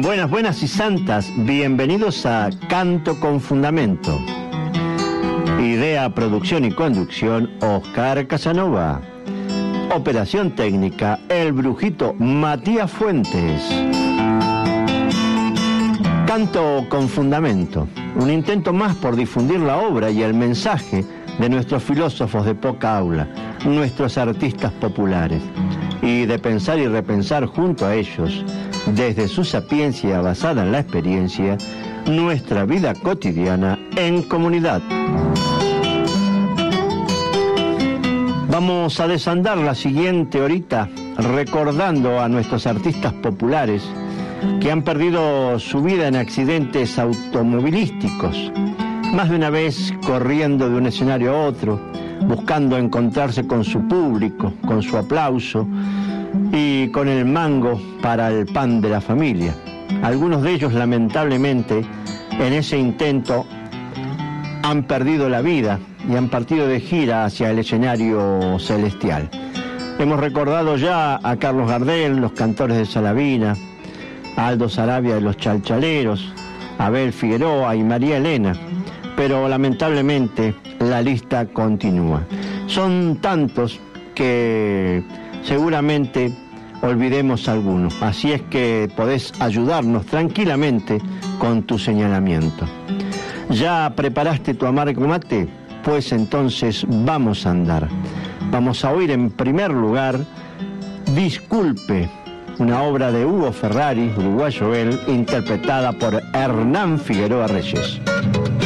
Buenas, buenas y santas, bienvenidos a Canto con Fundamento. Idea, producción y conducción, Oscar Casanova. Operación técnica, el brujito Matías Fuentes. Canto con Fundamento, un intento más por difundir la obra y el mensaje de nuestros filósofos de poca aula, nuestros artistas populares, y de pensar y repensar junto a ellos, desde su sapiencia basada en la experiencia, nuestra vida cotidiana en comunidad. Vamos a desandar la siguiente horita recordando a nuestros artistas populares que han perdido su vida en accidentes automovilísticos, más de una vez corriendo de un escenario a otro, buscando encontrarse con su público, con su aplauso y con el mango para el pan de la familia. Algunos de ellos, lamentablemente, en ese intento han perdido la vida y han partido de gira hacia el escenario celestial. Hemos recordado ya a Carlos Gardel, los cantores de Salavina, a Aldo Sarabia de los Chalchaleros, a Abel Figueroa y María Elena, pero lamentablemente la lista continúa. Son tantos que seguramente olvidemos algunos, así es que podés ayudarnos tranquilamente con tu señalamiento. ¿Ya preparaste tu amargo mate? Pues entonces vamos a andar. Vamos a oír en primer lugar Disculpe, una obra de Hugo Ferrari, uruguayo él, interpretada por Hernán Figueroa Reyes.